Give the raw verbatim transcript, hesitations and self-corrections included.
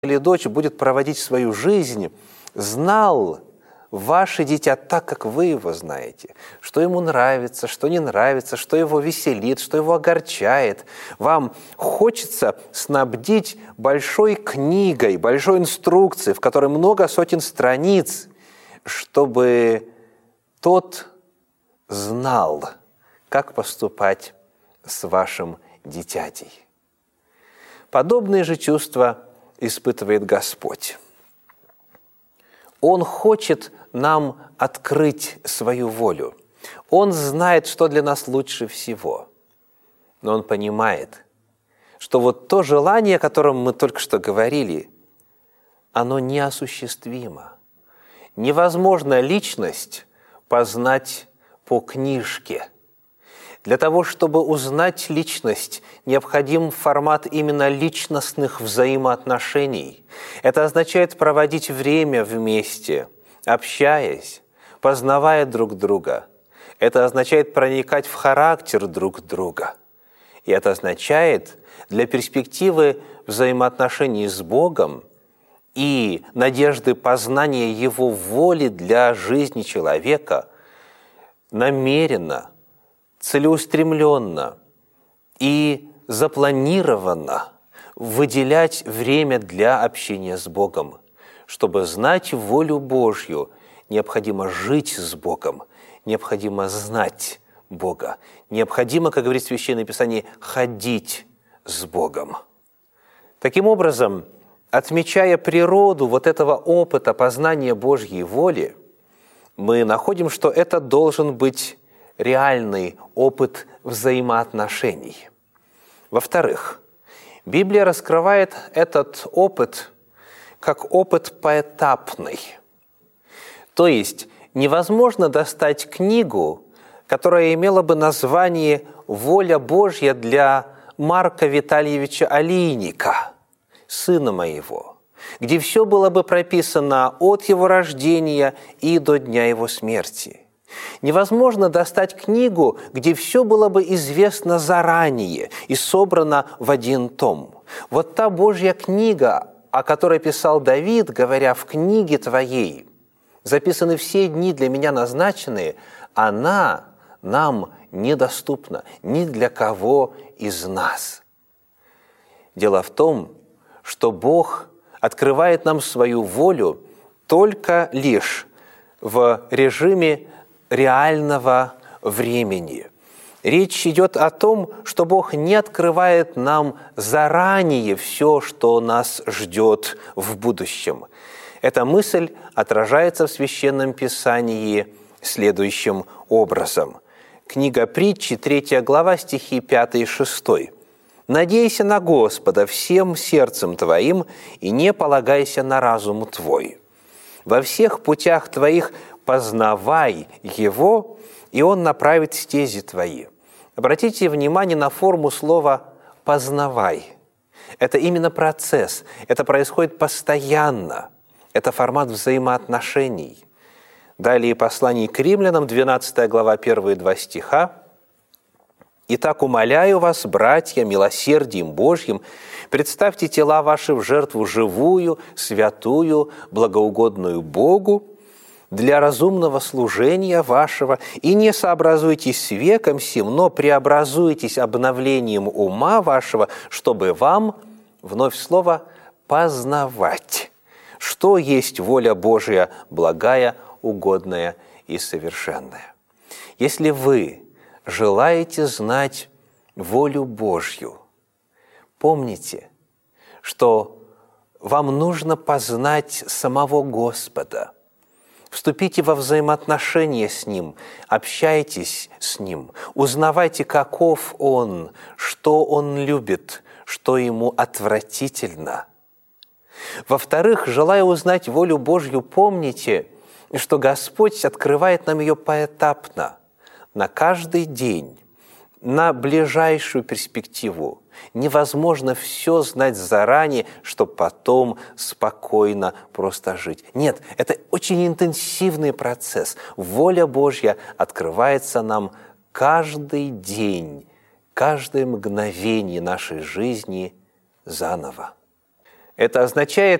или дочь будет проводить свою жизнь, знал ваше дитя так, как вы его знаете, что ему нравится, что не нравится, что его веселит, что его огорчает. Вам хочется снабдить большой книгой, большой инструкцией, в которой много сотен страниц, чтобы тот знал, как поступать с вашим дитятей. Подобные же чувства испытывает Господь. Он хочет нам открыть свою волю. Он знает, что для нас лучше всего. Но Он понимает, что вот то желание, о котором мы только что говорили, оно неосуществимо. Невозможно личность познать по книжке. Для того, чтобы узнать личность, необходим формат именно личностных взаимоотношений. Это означает проводить время вместе, общаясь, познавая друг друга. Это означает проникать в характер друг друга. И это означает для перспективы взаимоотношений с Богом и надежды познания Его воли для жизни человека намеренно, целеустремленно и запланированно выделять время для общения с Богом. Чтобы знать волю Божью, необходимо жить с Богом, необходимо знать Бога, необходимо, как говорит Священное Писание, ходить с Богом. Таким образом, отмечая природу вот этого опыта познания Божьей воли, мы находим, что это должен быть реальный опыт взаимоотношений. Во-вторых, Библия раскрывает этот опыт как опыт поэтапный. То есть невозможно достать книгу, которая имела бы название «Воля Божья для Марка Витальевича Олейника, сына моего», где все было бы прописано от его рождения и до дня его смерти. Невозможно достать книгу, где все было бы известно заранее и собрано в один том. Вот та Божья книга, о которой писал Давид, говоря: «В книге твоей записаны все дни для меня назначенные», она нам недоступна ни для кого из нас. Дело в том, что Бог открывает нам свою волю только лишь в режиме реального времени. Речь идет о том, что Бог не открывает нам заранее все, что нас ждет в будущем. Эта мысль отражается в Священном Писании следующим образом. Книга Притчи, третья глава, стихи пятый и шестой. «Надейся на Господа всем сердцем твоим и не полагайся на разум твой. Во всех путях твоих познавай Его, и Он направит стези твои». Обратите внимание на форму слова «познавай». Это именно процесс, это происходит постоянно, это формат взаимоотношений. Далее послание к римлянам, двенадцатая глава, первые два стиха. «Итак, умоляю вас, братья, милосердием Божьим, представьте тела ваши в жертву живую, святую, благоугодную Богу, для разумного служения вашего, и не сообразуйтесь с веком сим, но преобразуйтесь обновлением ума вашего, чтобы вам, вновь слово, познавать, что есть воля Божия, благая, угодная и совершенная». Если вы желаете знать волю Божью, помните, что вам нужно познать самого Господа. Вступите во взаимоотношения с Ним, общайтесь с Ним, узнавайте, каков Он, что Он любит, что Ему отвратительно. Во-вторых, желая узнать волю Божью, помните, что Господь открывает нам ее поэтапно, на каждый день, на ближайшую перспективу. Невозможно все знать заранее, чтобы потом спокойно просто жить. Нет, это очень интенсивный процесс. Воля Божья открывается нам каждый день, каждое мгновение нашей жизни заново. Это означает